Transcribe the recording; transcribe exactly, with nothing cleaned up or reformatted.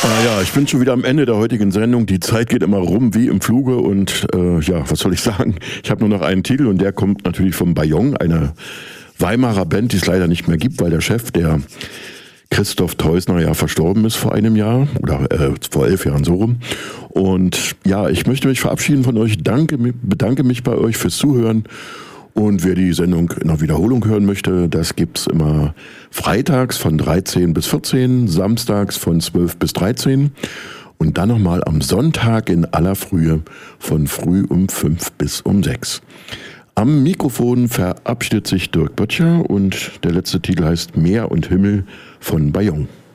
Ah ja, ich bin schon wieder am Ende der heutigen Sendung. Die Zeit geht immer rum wie im Fluge und äh, ja, was soll ich sagen? Ich habe nur noch einen Titel und der kommt natürlich vom Bayong, einer Weimarer Band, die es leider nicht mehr gibt, weil der Chef, der Christoph Teusner, ja verstorben ist vor einem Jahr oder äh, vor elf Jahren so rum. Und ja, ich möchte mich verabschieden von euch, danke, bedanke mich bei euch fürs Zuhören. Und wer die Sendung in der Wiederholung hören möchte, das gibt's immer freitags von dreizehn bis vierzehn, samstags von zwölf bis dreizehn und dann nochmal am Sonntag in aller Frühe von früh um fünf bis um sechs. Am Mikrofon verabschiedet sich Dirk Böttcher und der letzte Titel heißt Meer und Himmel von Bayong.